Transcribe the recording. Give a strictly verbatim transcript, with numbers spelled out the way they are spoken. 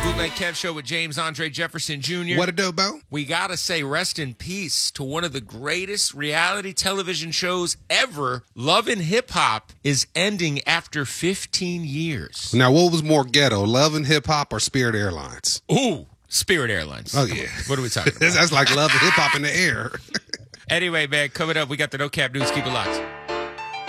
Bootleg Kev Show with James Andre Jefferson Junior What a dope, Bo? We gotta say rest in peace to one of the greatest reality television shows ever. Love and Hip Hop is ending after fifteen years. Now, what was more ghetto, Love and Hip Hop or Spirit Airlines? Ooh, Spirit Airlines. Oh, yeah. What are we talking about? That's like Love and Hip Hop in the air. Anyway, man, coming up, we got the No Cap News. Keep it locked.